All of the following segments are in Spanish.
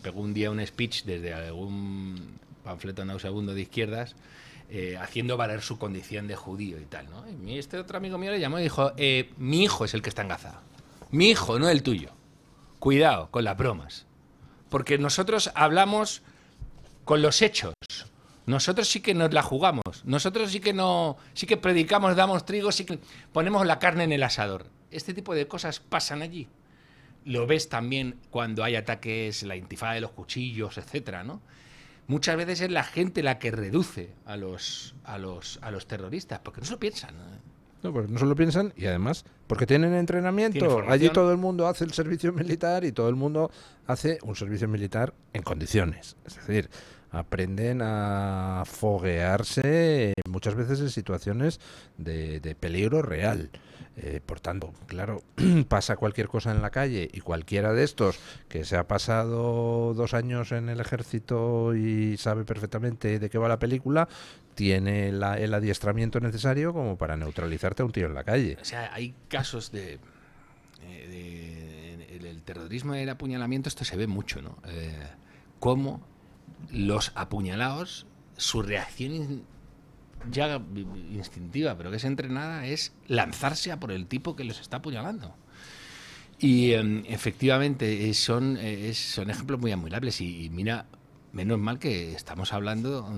pegó un día un speech desde algún panfleto nauseabundo de izquierdas, haciendo valer su condición de judío y tal, ¿no? Y este otro amigo mío le llamó y dijo, mi hijo es el que está en Gaza. Mi hijo, no el tuyo. Cuidado con las bromas. Porque nosotros hablamos con los hechos. Nosotros sí que nos la jugamos. Nosotros sí que predicamos, damos trigo, sí que ponemos la carne en el asador. Este tipo de cosas pasan allí. Lo ves también cuando hay ataques, la intifada de los cuchillos, etcétera, ¿no? Muchas veces es la gente la que reduce a los terroristas, porque no se lo piensan, ¿no? No, porque no se lo piensan y además porque tienen entrenamiento. Allí todo el mundo hace el servicio militar y todo el mundo hace un servicio militar en condiciones. Es decir, aprenden a foguearse muchas veces en situaciones de peligro real. Por tanto, claro, pasa cualquier cosa en la calle y cualquiera de estos que se ha pasado 2 años en el ejército y sabe perfectamente de qué va la película, tiene el adiestramiento necesario como para neutralizarte a un tío en la calle. O sea, hay casos el terrorismo y el apuñalamiento, esto se ve mucho, ¿no? Cómo los apuñalados, su reacción ya instintiva, pero que es entrenada, es lanzarse a por el tipo que los está apuñalando. Y efectivamente son ejemplos muy admirables. Y mira, menos mal que estamos hablando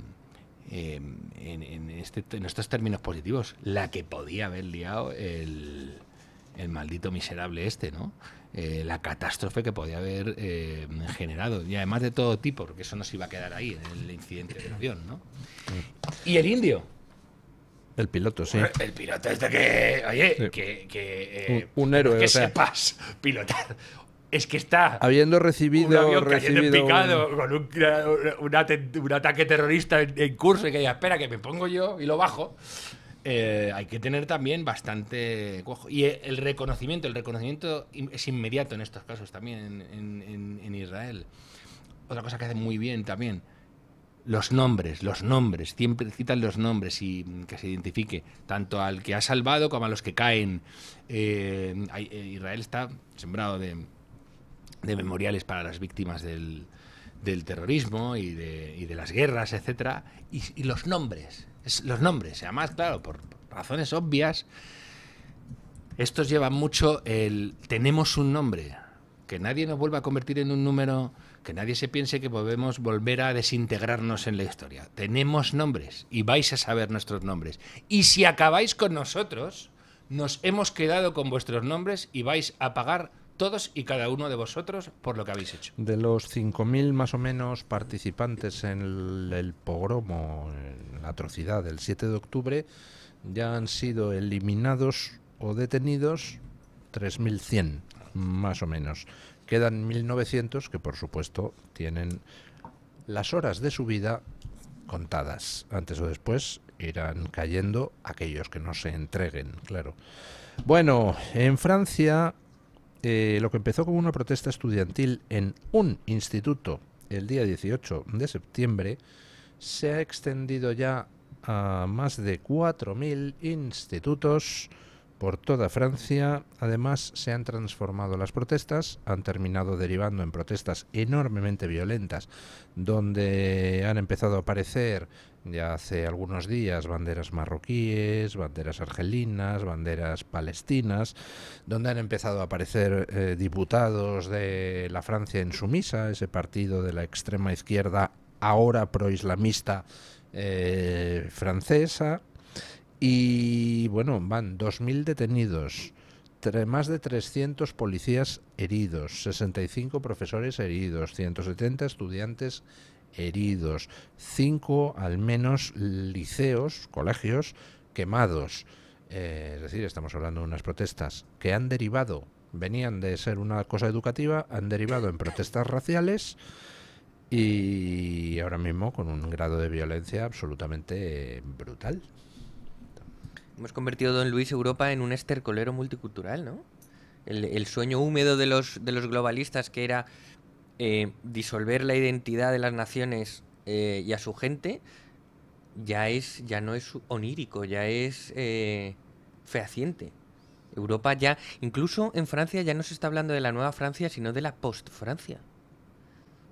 en estos términos positivos. La que podía haber liado el maldito miserable este, ¿no? La catástrofe que podía haber generado, y además de todo tipo, porque eso no se iba a quedar ahí en el incidente del avión, ¿no? Y el indio, el piloto, sí. El piloto este que, oye, sí. Un héroe, que o sea, sepas pilotar. Es que está habiendo recibido un avión cayendo en picado con un ataque terrorista en curso, y que diga, espera, que me pongo yo y lo bajo. Hay que tener también bastante cuajo. Y el reconocimiento es inmediato en estos casos también en Israel. Otra cosa que hacen muy bien también, los nombres, siempre citan los nombres y que se identifique tanto al que ha salvado como a los que caen. Israel está sembrado de memoriales para las víctimas del terrorismo y de las guerras, etcétera, y los nombres, además, claro, por razones obvias, estos llevan mucho tenemos un nombre, que nadie nos vuelva a convertir en un número, que nadie se piense que podemos volver a desintegrarnos en la historia. Tenemos nombres y vais a saber nuestros nombres, y si acabáis con nosotros, nos hemos quedado con vuestros nombres y vais a pagar todos y cada uno de vosotros por lo que habéis hecho. De los 5.000 más o menos participantes en el pogromo, en la atrocidad del 7 de octubre, ya han sido eliminados o detenidos 3.100, más o menos. Quedan 1.900 que, por supuesto, tienen las horas de su vida contadas. Antes o después irán cayendo aquellos que no se entreguen, claro. Bueno, en Francia, lo que empezó como una protesta estudiantil en un instituto el día 18 de septiembre se ha extendido ya a más de 4.000 institutos por toda Francia. Además, se han transformado las protestas, han terminado derivando en protestas enormemente violentas, donde han empezado a aparecer ya hace algunos días banderas marroquíes, banderas argelinas, banderas palestinas, donde han empezado a aparecer diputados de la Francia Insumisa, ese partido de la extrema izquierda ahora proislamista francesa. Y bueno, van 2.000 detenidos, más de 300 policías heridos, 65 profesores heridos, 170 estudiantes heridos, 5 al menos liceos, colegios quemados. Es decir, estamos hablando de unas protestas que han derivado, venían de ser una cosa educativa, han derivado en protestas raciales y ahora mismo con un grado de violencia absolutamente brutal. Hemos convertido, don Luis, Europa en un estercolero multicultural, ¿no? El sueño húmedo de los globalistas, que era disolver la identidad de las naciones y a su gente, ya no es onírico, ya es fehaciente. Europa ya, incluso en Francia, ya no se está hablando de la nueva Francia, sino de la post-Francia.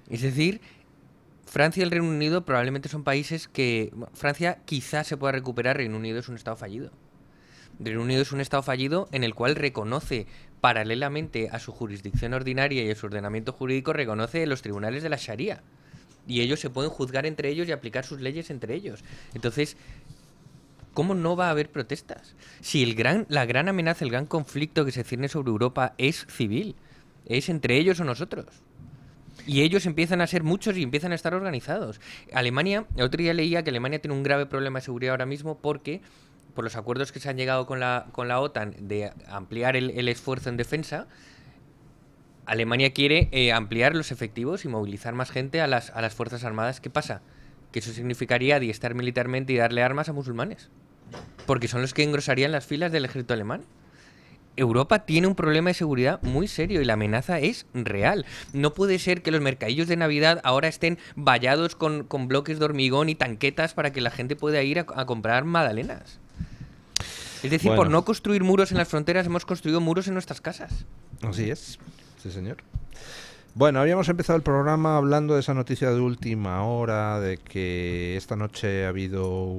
Es decir, Francia y el Reino Unido probablemente son países que... Francia quizás se pueda recuperar, Reino Unido es un Estado fallido. Reino Unido es un Estado fallido en el cual reconoce, paralelamente a su jurisdicción ordinaria y a su ordenamiento jurídico, reconoce los tribunales de la Sharia. Y ellos se pueden juzgar entre ellos y aplicar sus leyes entre ellos. Entonces, ¿cómo no va a haber protestas? Si la gran amenaza, el gran conflicto que se cierne sobre Europa es civil, es entre ellos o nosotros. Y ellos empiezan a ser muchos y empiezan a estar organizados. Alemania, el otro día leía que Alemania tiene un grave problema de seguridad ahora mismo porque, por los acuerdos que se han llegado con la OTAN de ampliar el esfuerzo en defensa, Alemania quiere ampliar los efectivos y movilizar más gente a las Fuerzas Armadas. ¿Qué pasa? Que eso significaría adiestrar militarmente y darle armas a musulmanes. Porque son los que engrosarían las filas del ejército alemán. Europa tiene un problema de seguridad muy serio y la amenaza es real. No puede ser que los mercadillos de Navidad ahora estén vallados con bloques de hormigón y tanquetas para que la gente pueda ir a comprar magdalenas. Es decir, Bueno, por no construir muros en las fronteras hemos construido muros en nuestras casas. Así es, sí señor. Bueno, habíamos empezado el programa hablando de esa noticia de última hora, de que esta noche ha habido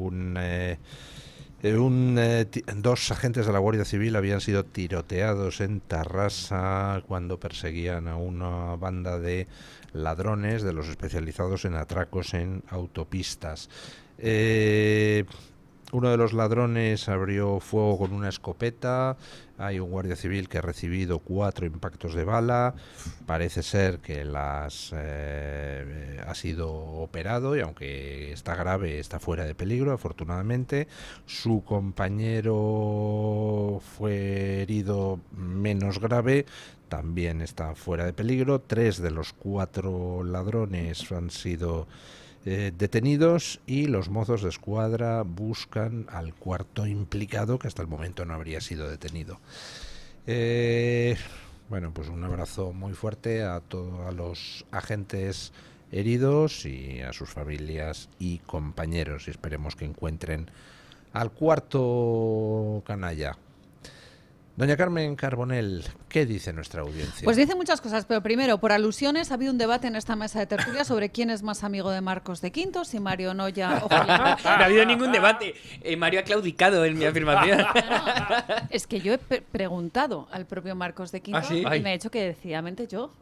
dos agentes de la Guardia Civil habían sido tiroteados en Tarrasa cuando perseguían a una banda de ladrones, de los especializados en atracos en autopistas. Uno de los ladrones abrió fuego con una escopeta. Hay un guardia civil que ha recibido 4 impactos de bala. Parece ser que ha sido operado y aunque está grave, está fuera de peligro, afortunadamente. Su compañero fue herido menos grave, también está fuera de peligro. 3 de los 4 ladrones han sido detenidos y los mozos de escuadra buscan al cuarto implicado, que hasta el momento no habría sido detenido. Bueno, pues un abrazo muy fuerte a todos los agentes heridos y a sus familias y compañeros, y esperemos que encuentren al cuarto canalla. Doña Carmen Carbonell, ¿qué dice nuestra audiencia? Pues dice muchas cosas, pero primero, por alusiones, ha habido un debate en esta mesa de tertulia sobre quién es más amigo de Marcos de Quinto, si Mario Noya o Julián. No ha habido ningún debate. Mario ha claudicado en mi afirmación. Es que yo he preguntado al propio Marcos de Quinto ¿Ah, sí? y me ha dicho que decididamente yo.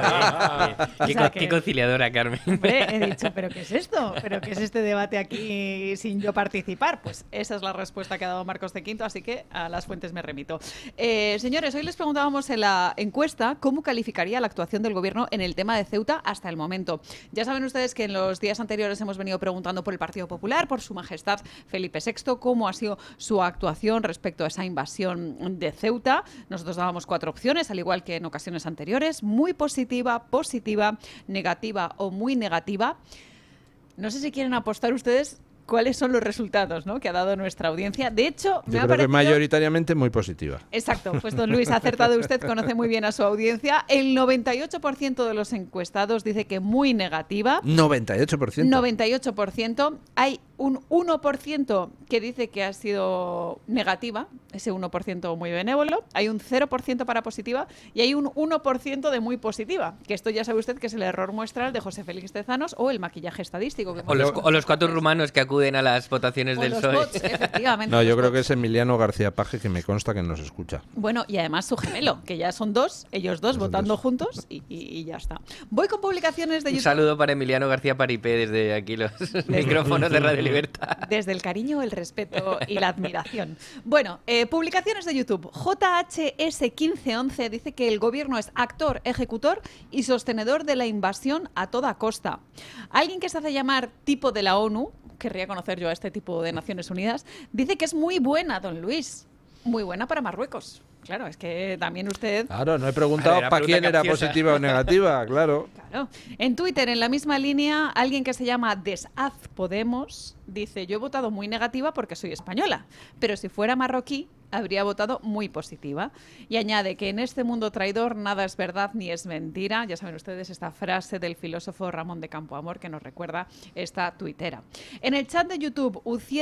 Qué conciliadora, Carmen. Hombre, he dicho, ¿pero qué es esto? ¿Pero qué es este debate aquí sin yo participar? Pues esa es la respuesta que ha dado Marcos de Quinto, así que a las fuentes me remito. Señores, hoy les preguntábamos en la encuesta cómo calificaría la actuación del gobierno en el tema de Ceuta hasta el momento. Ya saben ustedes que en los días anteriores hemos venido preguntando por el Partido Popular, por su majestad Felipe VI, cómo ha sido su actuación respecto a esa invasión de Ceuta. Nosotros dábamos 4 opciones, al igual que en ocasiones anteriores: muy positiva, positiva, negativa o muy negativa. No sé si quieren apostar ustedes cuáles son los resultados, ¿no?, que ha dado nuestra audiencia. De hecho, Yo creo que mayoritariamente muy positiva. Exacto, pues don Luis, ha acertado usted, conoce muy bien a su audiencia. El 98% de los encuestados dice que muy negativa. 98%. 98%. Hay un 1% que dice que ha sido negativa, ese 1% muy benévolo. Hay un 0% para positiva y hay un 1% de muy positiva, que esto ya sabe usted que es el error muestral de José Félix Tezanos o el maquillaje estadístico. Que o los 4 rumanos que acuden a las votaciones del PSOE. Bots, efectivamente. No, yo creo que es Emiliano García Paje, que me consta que nos escucha. Bueno, y además su gemelo, que ya son 2, ellos 2 votando juntos y ya está. Voy con publicaciones de YouTube. Un saludo para Emiliano García Paripé desde aquí los micrófonos de Radio Libertad. Desde el cariño, el respeto y la admiración. Bueno, publicaciones de YouTube. JHS1511 dice que el gobierno es actor, ejecutor y sostenedor de la invasión a toda costa. Alguien que se hace llamar tipo de la ONU, querría conocer yo a este tipo de Naciones Unidas, dice que es muy buena, don Luis. Muy buena para Marruecos. Claro, es que también usted... Claro, no he preguntado para quién era positiva o negativa, claro. Claro. En Twitter, en la misma línea, alguien que se llama Deshaz Podemos dice: yo he votado muy negativa porque soy española, pero si fuera marroquí habría votado muy positiva. Y añade que en este mundo traidor nada es verdad ni es mentira. Ya saben ustedes esta frase del filósofo Ramón de Campoamor que nos recuerda esta tuitera. En el chat de YouTube,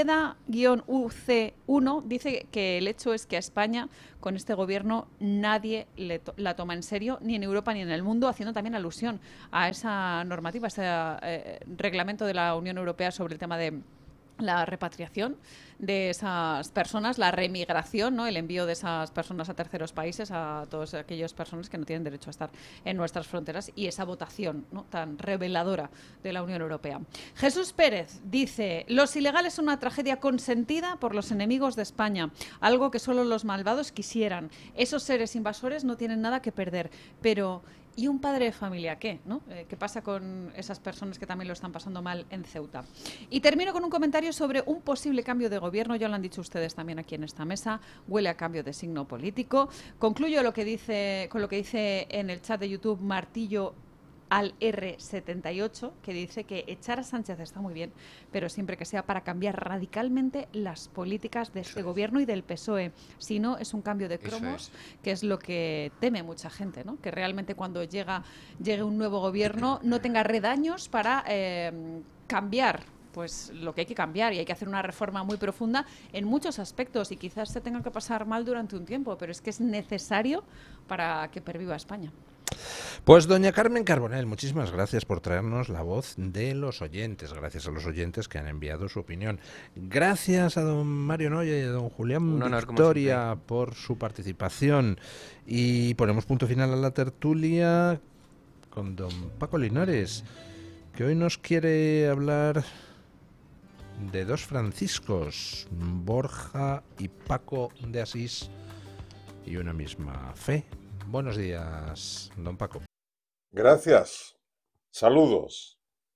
Ucieda-UC1 dice que el hecho es que a España, con este gobierno, nadie la toma en serio, ni en Europa ni en el mundo, haciendo también alusión a esa normativa, a ese reglamento de la Unión Europea sobre el tema de la repatriación de esas personas, la remigración, ¿no? El envío de esas personas a terceros países, a todas aquellas personas que no tienen derecho a estar en nuestras fronteras, y esa votación, ¿no?, tan reveladora de la Unión Europea. Jesús Pérez dice: los ilegales son una tragedia consentida por los enemigos de España, algo que solo los malvados quisieran. Esos seres invasores no tienen nada que perder, pero ¿y un padre de familia qué? ¿No? ¿Qué pasa con esas personas que también lo están pasando mal en Ceuta? Y termino con un comentario sobre un posible cambio de gobierno. Ya lo han dicho ustedes también aquí en esta mesa. Huele a cambio de signo político. Concluyo con lo que dice en el chat de YouTube Martillo al R78, que dice que echar a Sánchez está muy bien, pero siempre que sea para cambiar radicalmente las políticas de este gobierno y del PSOE. Si no, es un cambio de cromos, que es lo que teme mucha gente, ¿no? Que realmente cuando llegue un nuevo gobierno no tenga redaños para cambiar pues lo que hay que cambiar, y hay que hacer una reforma muy profunda en muchos aspectos, y quizás se tenga que pasar mal durante un tiempo, pero es que es necesario para que perviva España. Pues doña Carmen Carbonell, muchísimas gracias por traernos la voz de los oyentes. Gracias a los oyentes que han enviado su opinión. Gracias a don Mario Noya y a don Julián Victoria por su participación. Y ponemos punto final a la tertulia con don Paco Linares, que hoy nos quiere hablar de dos Franciscos, Borja y Paco de Asís, y una misma fe. Buenos días, don Paco. Gracias. Saludos.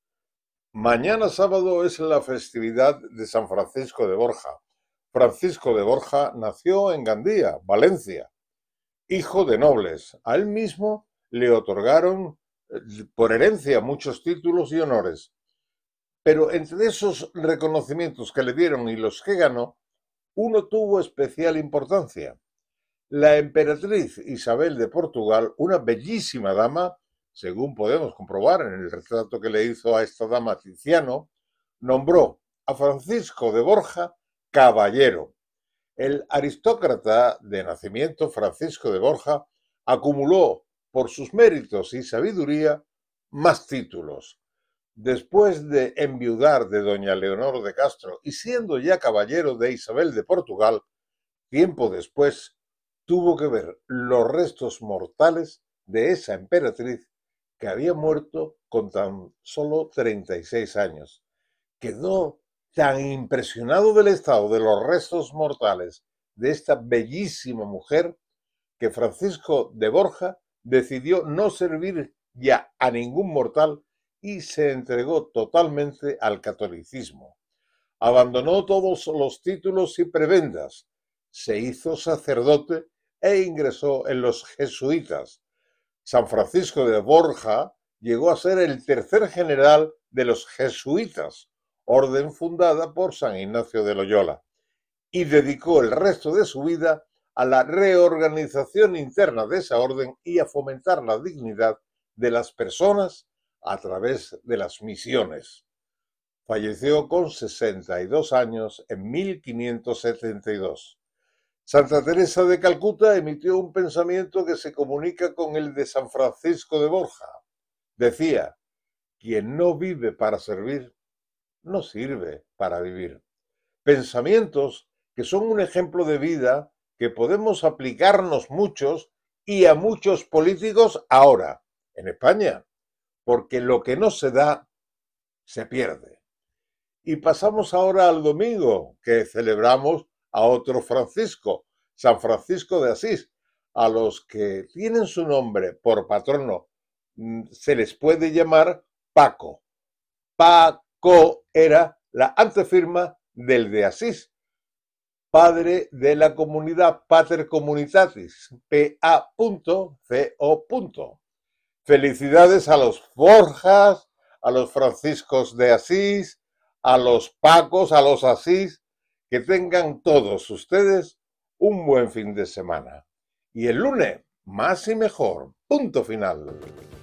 Mañana sábado es la festividad de San Francisco de Borja. Francisco de Borja nació en Gandía, Valencia, hijo de nobles. A él mismo le otorgaron por herencia muchos títulos y honores. Pero entre esos reconocimientos que le dieron y los que ganó, uno tuvo especial importancia. La emperatriz Isabel de Portugal, una bellísima dama, según podemos comprobar en el retrato que le hizo a esta dama Tiziano, nombró a Francisco de Borja caballero. El aristócrata de nacimiento Francisco de Borja acumuló, por sus méritos y sabiduría, más títulos. Después de enviudar de doña Leonor de Castro y siendo ya caballero de Isabel de Portugal, tiempo después tuvo que ver los restos mortales de esa emperatriz que había muerto con tan solo 36 años. Quedó tan impresionado del estado de los restos mortales de esta bellísima mujer que Francisco de Borja decidió no servir ya a ningún mortal y se entregó totalmente al catolicismo. Abandonó todos los títulos y prebendas, se hizo sacerdote e ingresó en los jesuitas. San Francisco de Borja llegó a ser el tercer general de los jesuitas, orden fundada por San Ignacio de Loyola, y dedicó el resto de su vida a la reorganización interna de esa orden y a fomentar la dignidad de las personas a través de las misiones. Falleció con 62 años en 1572. Santa Teresa de Calcuta emitió un pensamiento que se comunica con el de San Francisco de Borja. Decía: quien no vive para servir, no sirve para vivir. Pensamientos que son un ejemplo de vida que podemos aplicarnos muchos y a muchos políticos ahora, en España, porque lo que no se da, se pierde. Y pasamos ahora al domingo, que celebramos a otro Francisco, San Francisco de Asís, a los que tienen su nombre por patrono se les puede llamar Paco. Paco era la antefirma del de Asís, padre de la comunidad, Pater Communitatis, PA.CO. Felicidades a los Borjas, a los Franciscos de Asís, a los Pacos, a los Asís, que tengan todos ustedes un buen fin de semana. Y el lunes, más y mejor. Punto final.